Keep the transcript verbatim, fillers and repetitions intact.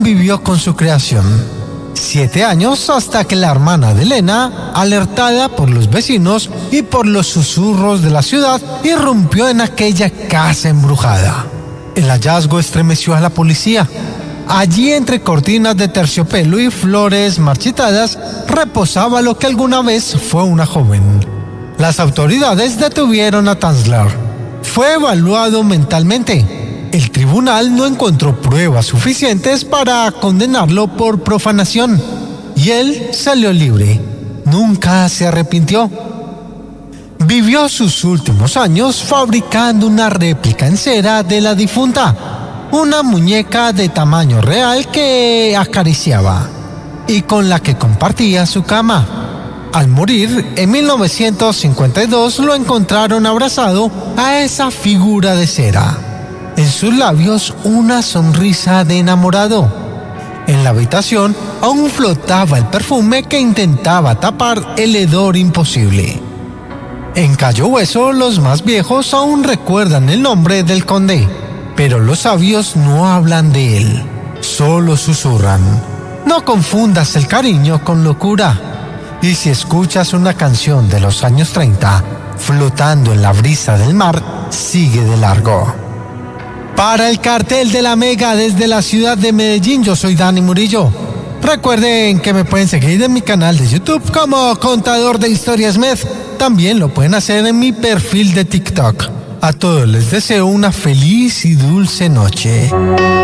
vivió con su creación. Siete años hasta que la hermana de Elena, alertada por los vecinos y por los susurros de la ciudad, irrumpió en aquella casa embrujada. El hallazgo estremeció a la policía. Allí, entre cortinas de terciopelo y flores marchitadas, reposaba lo que alguna vez fue una joven. Las autoridades detuvieron a Tanzler. Fue evaluado mentalmente. El tribunal no encontró pruebas suficientes para condenarlo por profanación y él salió libre. Nunca se arrepintió. Vivió sus últimos años fabricando una réplica en cera de la difunta, una muñeca de tamaño real que acariciaba y con la que compartía su cama. Al morir, en mil novecientos cincuenta y dos lo encontraron abrazado a esa figura de cera. En sus labios una sonrisa de enamorado. En la habitación aún flotaba el perfume que intentaba tapar el hedor imposible. En Cayo Hueso los más viejos aún recuerdan el nombre del conde, pero los sabios no hablan de él, solo susurran. No confundas el cariño con locura. Y si escuchas una canción de los años treinta, flotando en la brisa del mar, sigue de largo. Para el Cartel de la Mega desde la ciudad de Medellín, yo soy Dani Murillo. Recuerden que me pueden seguir en mi canal de YouTube como Contador de Historias Med. También lo pueden hacer en mi perfil de TikTok. A todos les deseo una feliz y dulce noche.